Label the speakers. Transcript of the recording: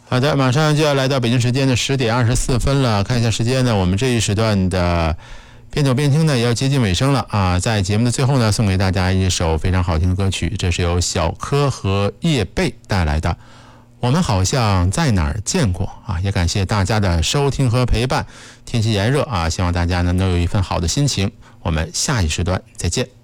Speaker 1: 好的，马上就要来到北京时间的10点24分了。看一下时间呢，我们这一时段的边走边听呢也要接近尾声了啊。在节目的最后呢，送给大家一首非常好听的歌曲，这是由小柯和叶蓓带来的《我们好像在哪儿见过》啊。也感谢大家的收听和陪伴。天气炎热啊，希望大家呢能有一份好的心情。我们下一时段再见。